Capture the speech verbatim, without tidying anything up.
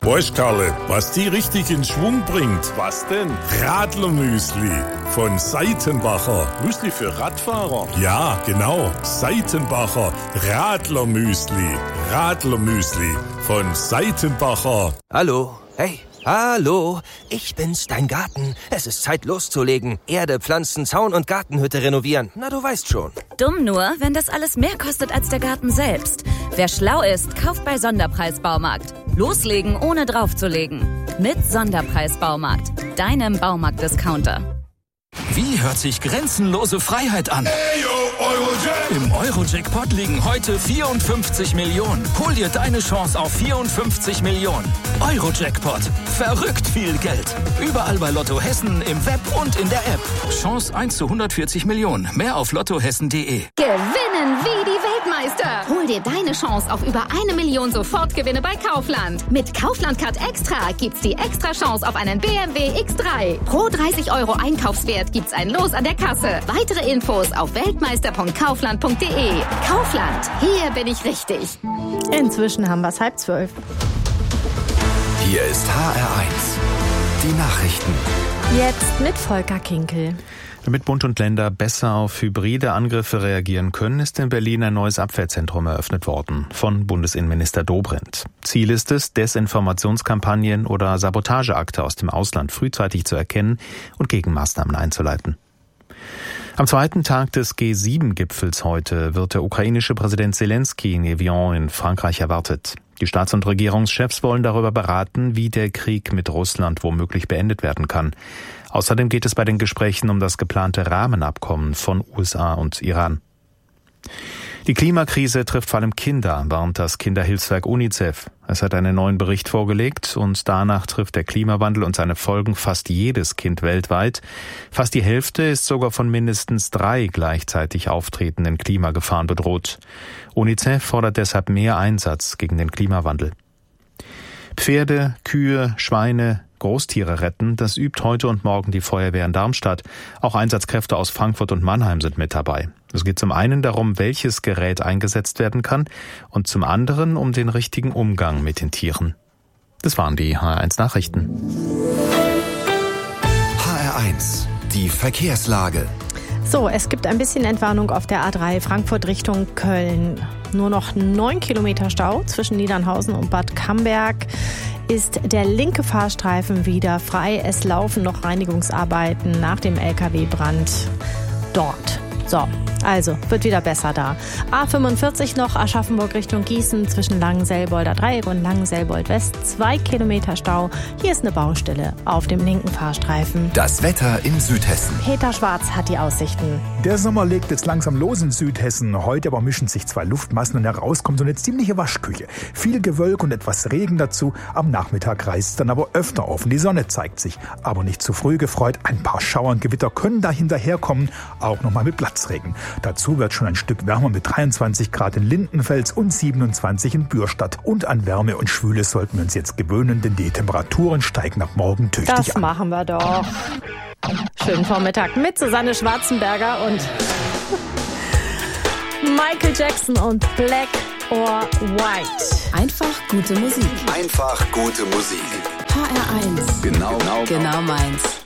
Weißt, Karle, was die richtig in Schwung bringt? Was denn? Radlermüsli von Seitenbacher. Müsli für Radfahrer? Ja, genau. Seitenbacher Radlermüsli. Radlermüsli von Seitenbacher. Hallo, hey, hallo, ich bin's, dein Garten. Es ist Zeit loszulegen. Erde, Pflanzen, Zaun und Gartenhütte renovieren. Na, du weißt schon. Dumm nur, wenn das alles mehr kostet als der Garten selbst. Wer schlau ist, kauft bei Sonderpreis Baumarkt. Loslegen, ohne draufzulegen. Mit Sonderpreis Baumarkt, deinem Baumarkt-Discounter. Wie hört sich grenzenlose Freiheit an? Im Euro-Jackpot liegen heute vierundfünfzig Millionen. Hol dir deine Chance auf vierundfünfzig Millionen. Euro-Jackpot. Verrückt viel Geld. Überall bei Lotto Hessen, im Web und in der App. Chance eins zu hundertvierzig Millionen. Mehr auf lottohessen punkt de. Gewinnen wie die Weltmeister. Hol dir deine Chance auf über eine Million Sofortgewinne bei Kaufland. Mit Kaufland Card Extra gibt's die extra Chance auf einen B M W X drei. Pro dreißig Euro Einkaufswert gibt's ein Los an der Kasse. Weitere Infos auf weltmeister punkt kaufland punkt de. Kaufland, hier bin ich richtig. Inzwischen haben wir es halb zwölf. Hier ist H R eins. Die Nachrichten. Jetzt mit Volker Kinkel. Damit Bund und Länder besser auf hybride Angriffe reagieren können, ist in Berlin ein neues Abwehrzentrum eröffnet worden von Bundesinnenminister Dobrindt. Ziel ist es, Desinformationskampagnen oder Sabotageakte aus dem Ausland frühzeitig zu erkennen und Gegenmaßnahmen einzuleiten. Am zweiten Tag des G sieben Gipfels heute wird der ukrainische Präsident Zelensky in Evian in Frankreich erwartet. Die Staats- und Regierungschefs wollen darüber beraten, wie der Krieg mit Russland womöglich beendet werden kann. Außerdem geht es bei den Gesprächen um das geplante Rahmenabkommen von U S A und Iran. Die Klimakrise trifft vor allem Kinder, warnt das Kinderhilfswerk UNICEF. Es hat einen neuen Bericht vorgelegt und danach trifft der Klimawandel und seine Folgen fast jedes Kind weltweit. Fast die Hälfte ist sogar von mindestens drei gleichzeitig auftretenden Klimagefahren bedroht. UNICEF fordert deshalb mehr Einsatz gegen den Klimawandel. Pferde, Kühe, Schweine, Großtiere retten, das übt heute und morgen die Feuerwehr in Darmstadt. Auch Einsatzkräfte aus Frankfurt und Mannheim sind mit dabei. Es geht zum einen darum, welches Gerät eingesetzt werden kann und zum anderen um den richtigen Umgang mit den Tieren. Das waren die H R eins Nachrichten. H R eins, die Verkehrslage. So, es gibt ein bisschen Entwarnung auf der A drei Frankfurt Richtung Köln. Nur noch neun Kilometer Stau zwischen Niedernhausen und Bad Camberg. Ist der linke Fahrstreifen wieder frei. Es laufen noch Reinigungsarbeiten nach dem L K W-Brand dort. So, also wird wieder besser da. A fünfundvierzig noch Aschaffenburg Richtung Gießen zwischen Langenselbolder Dreieck und Langenselbold West. Zwei Kilometer Stau. Hier ist eine Baustelle auf dem linken Fahrstreifen. Das Wetter in Südhessen. Peter Schwarz hat die Aussichten. Der Sommer legt jetzt langsam los in Südhessen. Heute aber mischen sich zwei Luftmassen und heraus kommt so eine ziemliche Waschküche. Viel Gewölk und etwas Regen dazu. Am Nachmittag reißt es dann aber öfter auf und die Sonne zeigt sich. Aber nicht zu früh gefreut. Ein paar Schauer und Gewitter können da hinterherkommen. Auch nochmal mit Platzregen. Dazu wird schon ein Stück wärmer mit dreiundzwanzig Grad in Lindenfels und siebenundzwanzig in Bürstadt. Und an Wärme und Schwüle sollten wir uns jetzt gewöhnen, denn die Temperaturen steigen ab morgen tüchtig an. Das machen wir doch. Schönen Vormittag mit Susanne Schwarzenberger und Michael Jackson und Black or White. Einfach gute Musik. Einfach gute Musik. H R eins. Genau, genau, genau meins.